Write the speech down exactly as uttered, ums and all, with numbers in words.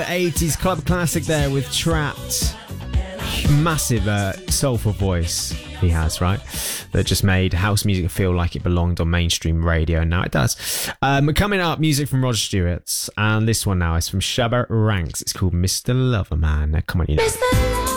eighties club classic there with Trapped. Massive uh, soulful voice he has, right? That just made house music feel like it belonged on mainstream radio, and now it does. Um, coming up, music from Rod Stewart, and this one now is from Shabba Ranks. It's called Mister Loverman. Come on, you know.